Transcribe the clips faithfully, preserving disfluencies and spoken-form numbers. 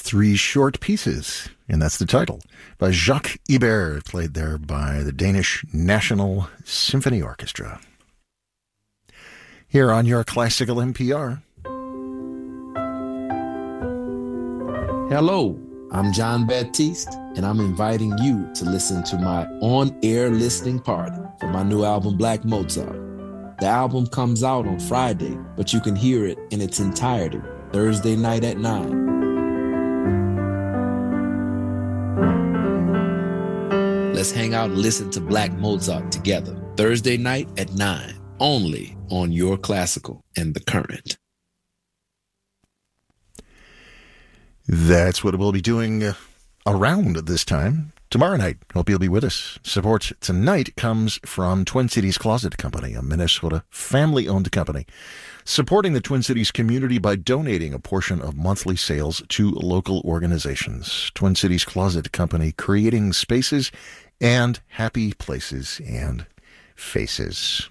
Three Short Pieces, and that's the title, by Jacques Ibert, played there by the Danish National Symphony Orchestra. Here on your Classical N P R. Hello, I'm John Baptiste, and I'm inviting you to listen to my on-air listening party for my new album, Black Mozart. The album comes out on Friday, but you can hear it in its entirety Thursday night at nine. Let's hang out and listen to Black Mozart together Thursday night at nine, only on Your Classical and The Current. That's what we'll be doing uh, around this time tomorrow night. Hope you'll be with us. Support tonight comes from Twin Cities Closet Company, a Minnesota family-owned company, supporting the Twin Cities community by donating a portion of monthly sales to local organizations. Twin Cities Closet Company, creating spaces and happy places and faces.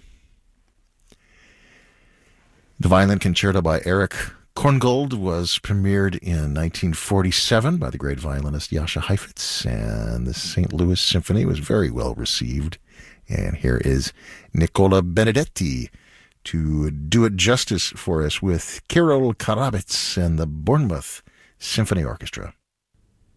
The Violin Concerto by Eric Korngold was premiered in nineteen forty-seven by the great violinist Jascha Heifetz, and the Saint Louis Symphony was very well received. And here is Nicola Benedetti to do it justice for us with Kirill Karabets and the Bournemouth Symphony Orchestra.